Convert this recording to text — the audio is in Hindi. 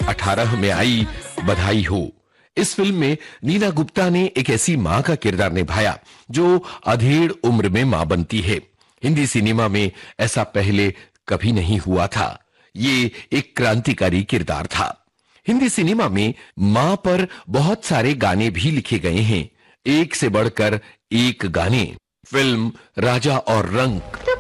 2018 में आई बधाई हो। इस फिल्म में नीना गुप्ता ने एक ऐसी मां का किरदार निभाया जो अधेड़ उम्र में मां बनती है। हिंदी सिनेमा में ऐसा पहले कभी नहीं हुआ था। ये एक क्रांतिकारी किरदार था। हिंदी सिनेमा में मां पर बहुत सारे गाने भी लिखे गए हैं, एक से बढ़कर एक गाने। फिल्म राजा और रंक। तो